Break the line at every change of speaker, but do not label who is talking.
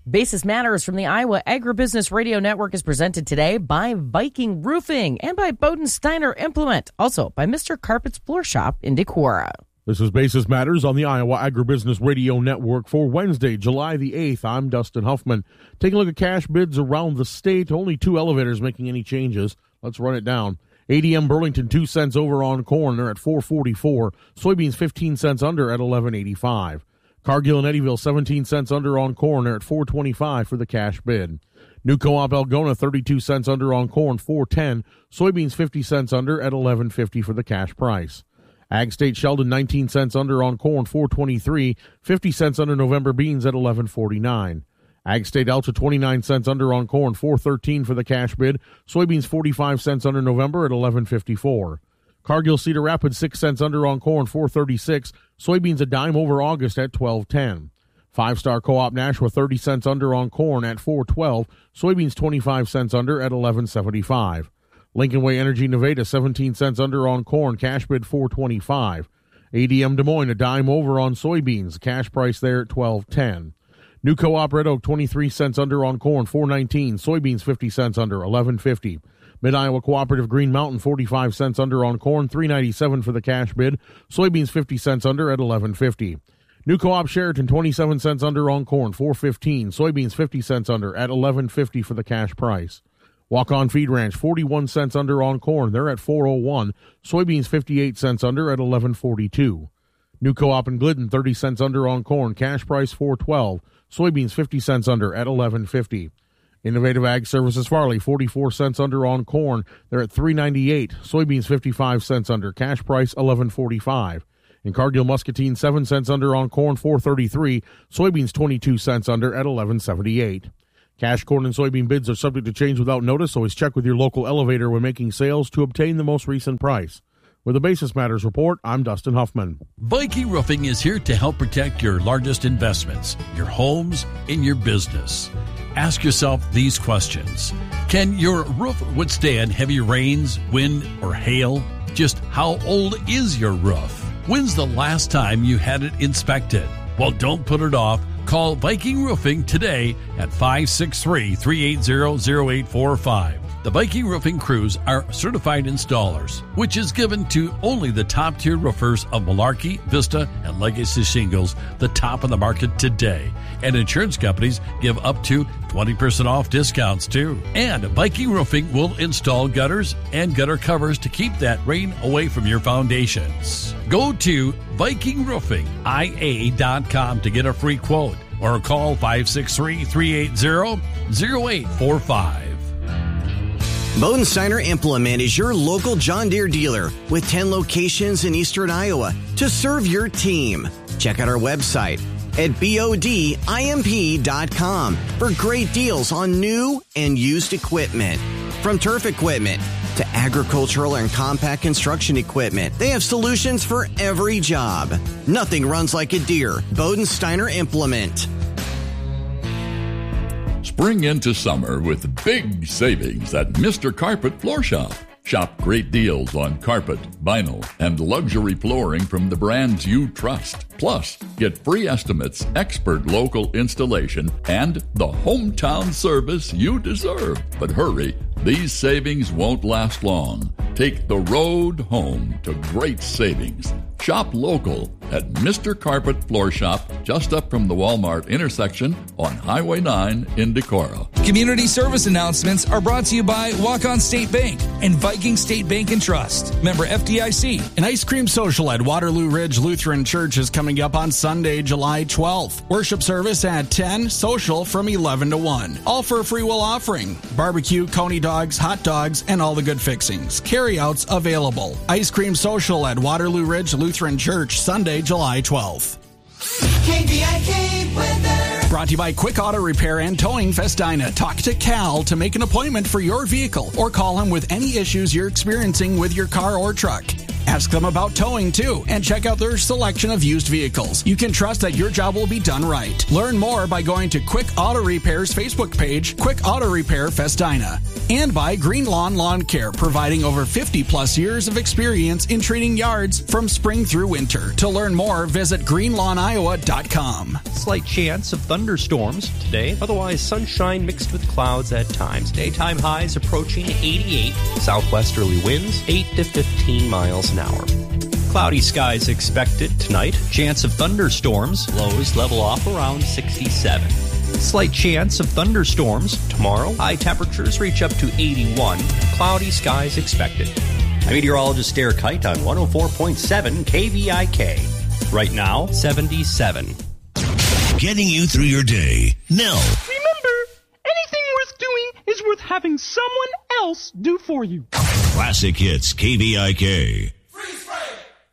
Basis Matters from the Iowa Agribusiness Radio Network is presented today by Viking Roofing and by Bodensteiner Implement, also by Mr. Carpet's Floor Shop in Decorah.
This is Basis Matters on the Iowa Agribusiness Radio Network for Wednesday, July the 8th. I'm Dustin Huffman. Taking a look at cash bids around the state. Only 2 elevators making any changes. Let's run it down. ADM Burlington 2 cents over on corn. They're at $4.44. Soybeans 15 cents under at $11.85. Cargill and Eddyville 17 cents under on corn. They're at $4.25 for the cash bid. New Co-op Algona 32 cents under on corn, $4.10. Soybeans 50 cents under at $11.50 for the cash price. Ag State Sheldon 19 cents under on corn, $4.23. 50 cents under November beans at $11.49. Ag State Alta 29 cents under on corn, $4.13 for the cash bid. Soybeans 45 cents under November at $11.54. Cargill Cedar Rapids 6 cents under on corn, $4.36. Soybeans a dime over August at $12.10. Five-Star Co-op Nashua 30 cents under on corn at $4.12. Soybeans 25 cents under at $11.75. Lincoln Way Energy Nevada 17 cents under on corn, cash bid $4.25. ADM Des Moines a dime over on soybeans, cash price there at $12.10. New Co-op Red Oak 23 cents under on corn, $4.19. Soybeans 50 cents under, $11.50. Mid-Iowa Cooperative Green Mountain 45 cents under on corn, $3.97 for the cash bid. Soybeans 50 cents under at $11.50. New Co-op Sheraton 27 cents under on corn, $4.15. Soybeans 50 cents under at $11.50 for the cash price. Walk-On Feed Ranch 41 cents under on corn, they're at $4.01. Soybeans 58 cents under at $11.42. New Co-op in Glidden 30 cents under on corn, cash price $4.12. Soybeans 50 cents under at $11.50. Innovative Ag Services Farley 44 cents under on corn, they're at $3.98. Soybeans 55 cents under, cash price $11.45. In Cargill Muscatine 7 cents under on corn, $4.33. Soybeans 22 cents under at $11.78. Cash corn and soybean bids are subject to change without notice. Always check with your local elevator when making sales to obtain the most recent price. With the Basis Matters Report, I'm Dustin Huffman.
Viking Roofing is here to help protect your largest investments, your homes, and your business. Ask yourself these questions. Can your roof withstand heavy rains, wind, or hail? Just how old is your roof? When's the last time you had it inspected? Well, don't put it off. Call Viking Roofing today at 563-380-0845. The Viking Roofing crews are certified installers, which is given to only the top-tier roofers of Malarkey, Vista, and Legacy Shingles, the top of the market today. And insurance companies give up to 20% off discounts, too. And Viking Roofing will install gutters and gutter covers to keep that rain away from your foundations. Go to VikingRoofingIA.com to get a free quote or call 563-380-0845.
Bodensteiner Implement is your local John Deere dealer with 10 locations in eastern Iowa to serve your team. Check out our website at bodimp.com for great deals on new and used equipment. From turf equipment to agricultural and compact construction equipment, they have solutions for every job. Nothing runs like a Deere. Bodensteiner Implement.
Spring into summer with big savings at Mr. Carpet Floor Shop. Shop great deals on carpet, vinyl, and luxury flooring from the brands you trust. Plus, get free estimates, expert local installation, and the hometown service you deserve. But hurry, these savings won't last long. Take the road home to great savings. Shop local at Mr. Carpet Floor Shop, just up from the Walmart intersection on Highway 9 in Decorah.
Community service announcements are brought to you by Walk-On State Bank and Viking State Bank and Trust. Member FDIC.
An ice cream social at Waterloo Ridge Lutheran Church is coming up on Sunday, July 12th. Worship service at 10, social from 11 to 1. All for a free will offering. Barbecue, coney dogs, hot dogs, and all the good fixings. Carryouts available. Ice cream social at Waterloo Ridge Lutheran Church, Sunday, July 12th.
KVIK weather.
Brought to you by Quick Auto Repair and Towing Festina. Talk to Cal to make an appointment for your vehicle or call him with any issues you're experiencing with your car or truck. Ask them about towing too, and check out their selection of used vehicles. You can trust that your job will be done right. Learn more by going to Quick Auto Repair's Facebook page, Quick Auto Repair Festina, and by Green Lawn Lawn Care, providing over 50 plus years of experience in treating yards from spring through winter. To learn more, visit greenlawniowa.com.
Slight chance of thunderstorms today, otherwise sunshine mixed with clouds at times. Daytime highs approaching 88, southwesterly winds 8 to 15 miles an hour. Cloudy skies expected tonight. Chance of thunderstorms. Lows level off around 67. Slight chance of thunderstorms tomorrow. High temperatures reach up to 81. Cloudy skies expected. I'm meteorologist Derek Height on 104.7 KVIK. Right now, 77.
Getting you through your day. Now.
Remember, anything worth doing is worth having someone else do for you.
Classic Hits KVIK.